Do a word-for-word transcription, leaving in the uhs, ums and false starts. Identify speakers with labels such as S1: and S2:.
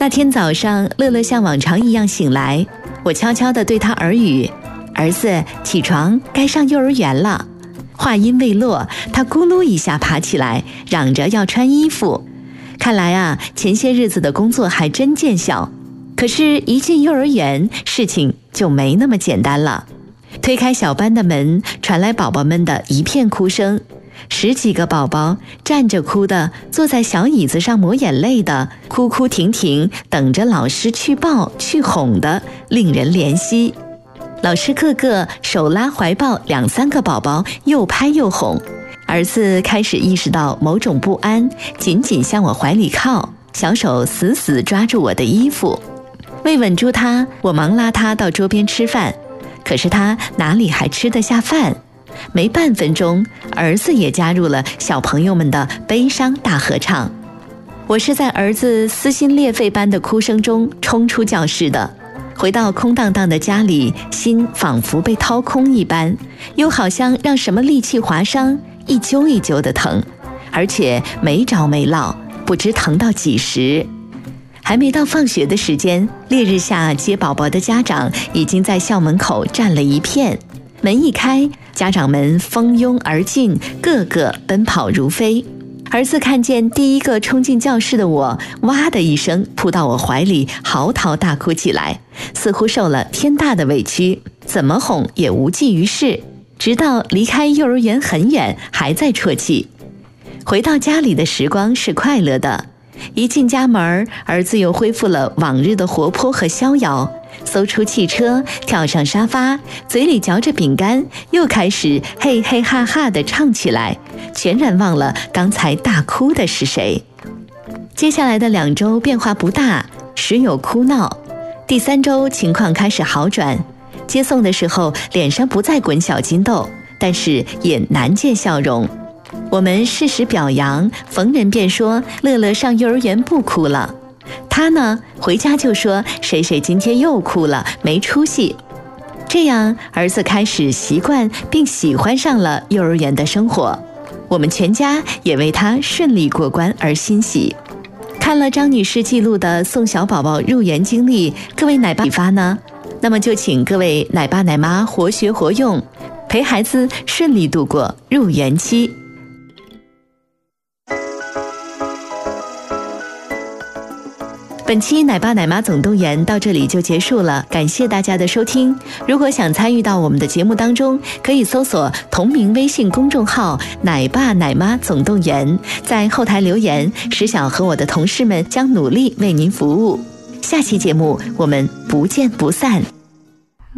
S1: 那天早上，乐乐像往常一样醒来，我悄悄地对他耳语：“儿子，起床，该上幼儿园了。”话音未落，他咕噜一下爬起来，嚷着要穿衣服。看来啊，前些日子的工作还真见效。可是，一进幼儿园，事情就没那么简单了。推开小班的门，传来宝宝们的一片哭声。十几个宝宝站着哭的，坐在小椅子上抹眼泪的，哭哭停停等着老师去抱去哄的，令人怜惜。老师个个手拉怀抱两三个宝宝，又拍又哄。儿子开始意识到某种不安，紧紧向我怀里靠，小手死死抓住我的衣服。为稳住他，我忙拉他到桌边吃饭，可是他哪里还吃得下饭？没半分钟，儿子也加入了小朋友们的悲伤大合唱。我是在儿子撕心裂肺般的哭声中冲出教室的，回到空荡荡的家里，心仿佛被掏空一般，又好像让什么利器划伤，一揪一揪的疼，而且没着没落，不知疼到几时。还没到放学的时间，烈日下接宝宝的家长已经在校门口站了一片。门一开，家长们蜂拥而进，个个奔跑如飞。儿子看见第一个冲进教室的我，哇的一声扑到我怀里，嚎啕大哭起来，似乎受了天大的委屈，怎么哄也无济于事。直到离开幼儿园很远，还在啜泣。回到家里的时光是快乐的，一进家门，儿子又恢复了往日的活泼和逍遥。搜出汽车，跳上沙发，嘴里嚼着饼干，又开始嘿嘿哈哈地唱起来，全然忘了刚才大哭的是谁。接下来的两周变化不大，时有哭闹。第三周情况开始好转，接送的时候脸上不再滚小金豆，但是也难见笑容。我们适时表扬，逢人便说乐乐上幼儿园不哭了。他呢，回家就说谁谁今天又哭了，没出息。这样，儿子开始习惯并喜欢上了幼儿园的生活。我们全家也为他顺利过关而欣喜。看了张女士记录的送小宝宝入园经历，各位奶爸启发呢？那么就请各位奶爸奶妈活学活用，陪孩子顺利度过入园期。本期奶爸奶妈总动员到这里就结束了，感谢大家的收听。如果想参与到我们的节目当中，可以搜索同名微信公众号奶爸奶妈总动员，在后台留言，石晓和我的同事们将努力为您服务。下期节目我们不见不散。